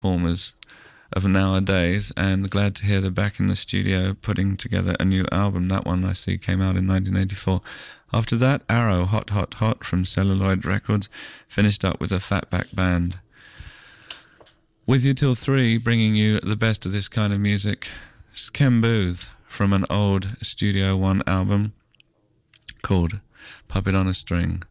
performers of nowadays, and glad to hear they're back in the studio putting together a new album. That one I see came out in 1984. After that, Arrow, Hot Hot Hot from Celluloid Records, finished up with a Fatback Band. With you till 3, bringing you the best of this kind of music, it's Ken Booth from an old Studio One album called Puppet on a String.